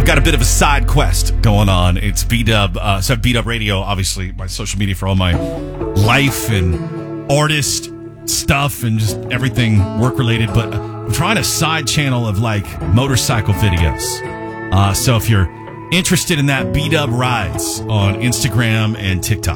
got a bit of a side quest going on. It's B-Dub, B-Dub Radio, obviously, my social media for all my life and artist stuff and just everything work-related. But I'm trying a side channel of, like, motorcycle videos. So if you're interested in that, B-Dub Rides on Instagram and TikTok.